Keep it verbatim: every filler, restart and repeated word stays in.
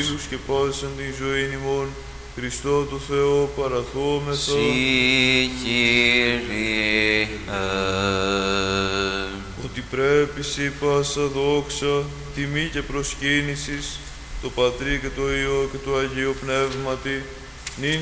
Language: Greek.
βίους και πάσαν την ζωήν ημών, Χριστό το Θεό παραθόμεθα. Συ Κύριε. Ότι πρέπει σοι πάσα δόξα, τιμή και προσκύνησης, το Πατρί και το Υιό και το Αγίο Πνεύματι, νυν